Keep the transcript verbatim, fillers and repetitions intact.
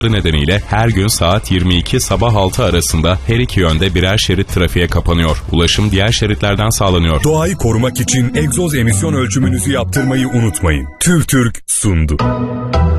nedeniyle her gün saat yirmi iki sabah altı arasında her iki yönde birer şerit trafiğe kapanıyor. Ulaşım diğer şeritlerden sağlanıyor. Doğayı korumak için egzoz emisyon ölçümünüzü yaptırmayı unutmayın. TÜRTÜRK sundu.